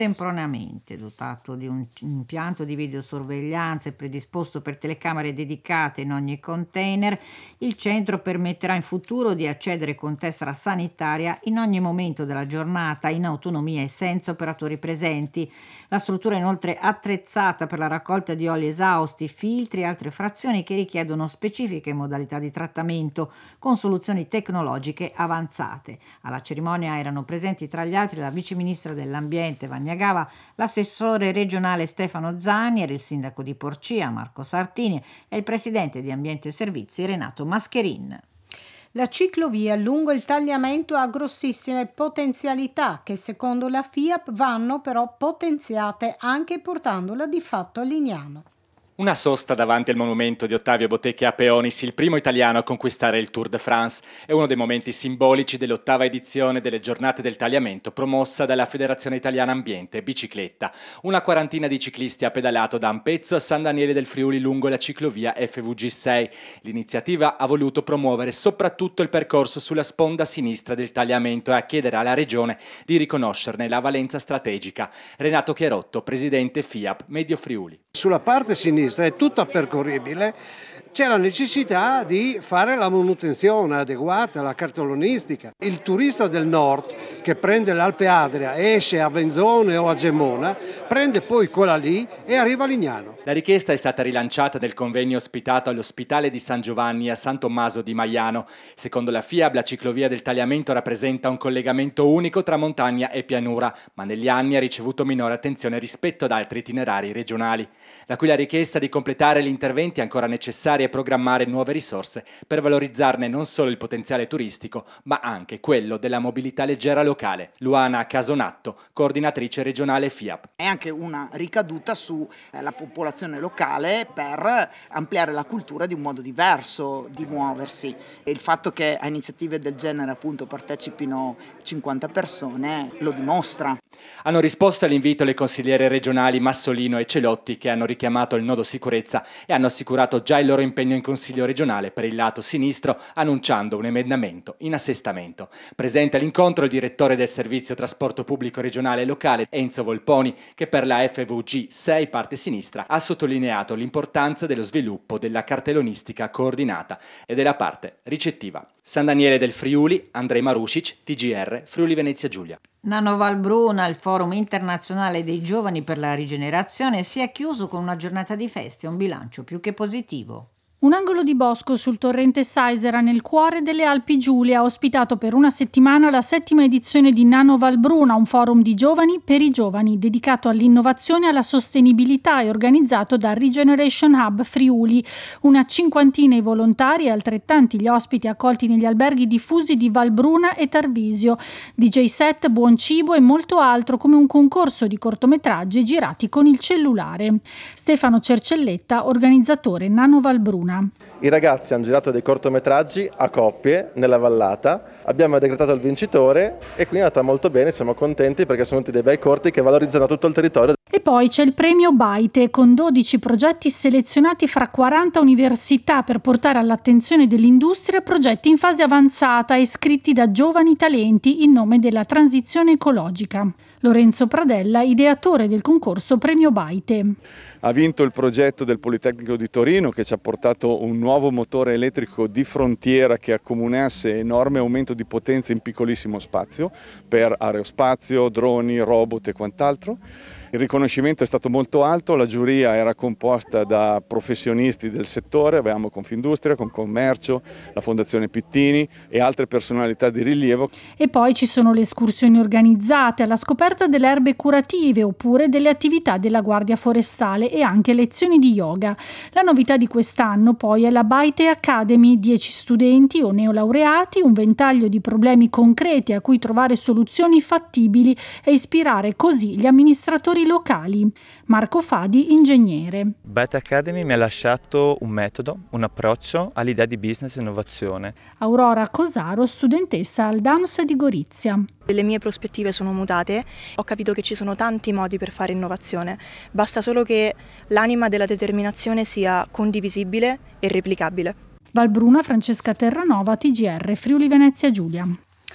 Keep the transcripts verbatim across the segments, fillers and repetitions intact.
Contemporaneamente dotato di un c- impianto di videosorveglianza e predisposto per telecamere dedicate in ogni container, il centro permetterà in futuro di accedere con tessera sanitaria in ogni momento della giornata in autonomia e senza operatori presenti. La struttura è inoltre attrezzata per la raccolta di oli esausti, filtri e altre frazioni che richiedono specifiche modalità di trattamento con soluzioni tecnologiche avanzate. Alla cerimonia erano presenti tra gli altri la viceministra dell'ambiente Vanni Gava, l'assessore regionale Stefano Zanier, il sindaco di Porcia Marco Sartini e il presidente di Ambiente e Servizi Renato Mascherin. La ciclovia lungo il tagliamento ha grossissime potenzialità che secondo la FIAP vanno però potenziate anche portandola di fatto a Lignano. Una sosta davanti al monumento di Ottavio Botecchi a Peonis, il primo italiano a conquistare il Tour de France. È uno dei momenti simbolici dell'ottava edizione delle giornate del tagliamento promossa dalla Federazione Italiana Ambiente e Bicicletta. Una quarantina di ciclisti ha pedalato da Ampezzo a San Daniele del Friuli lungo la ciclovia F V G sei. L'iniziativa ha voluto promuovere soprattutto il percorso sulla sponda sinistra del tagliamento e a chiedere alla Regione di riconoscerne la valenza strategica. Renato Chiarotto, presidente FIAP Medio Friuli. Sulla parte sinistra è tutta percorribile, c'è la necessità di fare la manutenzione adeguata, la cartellonistica. Il turista del nord che prende l'Alpe Adria, esce a Venzone o a Gemona, prende poi quella lì e arriva a Lignano. La richiesta è stata rilanciata nel convegno ospitato all'ospitale di San Giovanni a San Tommaso di Maiano. Secondo la FIAB la ciclovia del tagliamento rappresenta un collegamento unico tra montagna e pianura, ma negli anni ha ricevuto minore attenzione rispetto ad altri itinerari regionali. Da qui la richiesta di completare gli interventi ancora necessari e programmare nuove risorse per valorizzarne non solo il potenziale turistico, ma anche quello della mobilità leggera locale. Luana Casonatto, coordinatrice regionale FIAB. È anche una ricaduta sulla popolazione locale per ampliare la cultura di un modo diverso di muoversi. E il fatto che a iniziative del genere appunto partecipino cinquanta persone lo dimostra. Hanno risposto all'invito le consigliere regionali Massolino e Celotti, che hanno richiamato il nodo sicurezza e hanno assicurato già il loro impegno in Consiglio regionale per il lato sinistro, annunciando un emendamento in assestamento. Presente all'incontro il direttore del Servizio Trasporto Pubblico Regionale e Locale, Enzo Volponi, che per la F V G sei parte sinistra ha sottolineato l'importanza dello sviluppo della cartellonistica coordinata e della parte ricettiva. San Daniele del Friuli, Andrej Marušić, T G R, Friuli Venezia Giulia. Nano Valbruna, il Forum internazionale dei giovani per la rigenerazione, si è chiuso con una giornata di feste e un bilancio più che positivo. Un angolo di bosco sul torrente Saisera nel cuore delle Alpi Giulie ha ospitato per una settimana la settima edizione di Nano Valbruna, un forum di giovani per i giovani dedicato all'innovazione e alla sostenibilità e organizzato da Regeneration Hub Friuli. Una cinquantina i volontari e altrettanti gli ospiti accolti negli alberghi diffusi di Valbruna e Tarvisio. D J set, buon cibo e molto altro, come un concorso di cortometraggi girati con il cellulare. Stefano Cercelletta, organizzatore Nano Valbruna. I ragazzi hanno girato dei cortometraggi a coppie nella vallata, abbiamo decretato il vincitore e quindi è andata molto bene, siamo contenti perché sono tutti dei bei corti che valorizzano tutto il territorio. E poi c'è il premio Baite con dodici progetti selezionati fra quaranta università per portare all'attenzione dell'industria progetti in fase avanzata e scritti da giovani talenti in nome della transizione ecologica. Lorenzo Pradella, ideatore del concorso Premio Baite. Ha vinto il progetto del Politecnico di Torino che ci ha portato un nuovo motore elettrico di frontiera che accomunasse enorme aumento di potenza in piccolissimo spazio per aerospazio, droni, robot e quant'altro. Il riconoscimento è stato molto alto, la giuria era composta da professionisti del settore, avevamo Confindustria, Confcommercio, la Fondazione Pittini e altre personalità di rilievo. E poi ci sono le escursioni organizzate alla scoperta delle erbe curative oppure delle attività della Guardia Forestale e anche lezioni di yoga. La novità di quest'anno poi è la Baite Academy, dieci studenti o neolaureati, un ventaglio di problemi concreti a cui trovare soluzioni fattibili e ispirare così gli amministratori locali. Marco Fadi, ingegnere. Baite Academy mi ha lasciato un metodo, un approccio all'idea di business e innovazione. Aurora Cosaro, studentessa al D A M S di Gorizia. Le mie prospettive sono mutate, ho capito che ci sono tanti modi per fare innovazione, basta solo che l'anima della determinazione sia condivisibile e replicabile. Valbruna, Francesca Terranova, T G R, Friuli Venezia Giulia.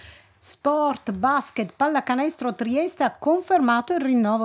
Sport, basket, pallacanestro. Trieste ha confermato il rinnovo